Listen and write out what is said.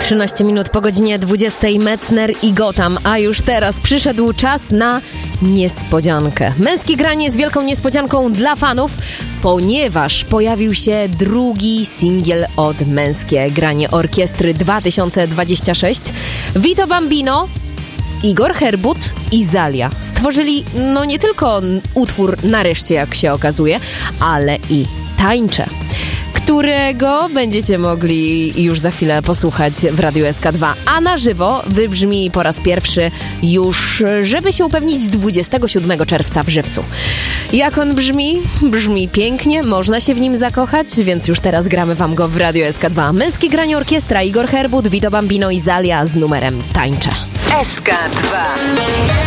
13 minut po godzinie 20 Metzner i Gotham, a już teraz przyszedł czas na niespodziankę. Męskie granie jest wielką niespodzianką dla fanów, ponieważ pojawił się drugi singiel od Męskie Granie Orkiestry 2026. Vito Bambino, Igor Herbut i Zalia stworzyli nie tylko utwór Nareszcie, jak się okazuje, ale i Tańczę, którego będziecie mogli już za chwilę posłuchać w Radiu SK2, a na żywo wybrzmi po raz pierwszy już, żeby się upewnić, 27 czerwca w Żywcu. Jak on brzmi? Brzmi pięknie, można się w nim zakochać, więc już teraz gramy wam go w Radiu SK2. Męskie Granie Orkiestra, Igor Herbut, Vito Bambino i Zalia z numerem Tańczę. SK2.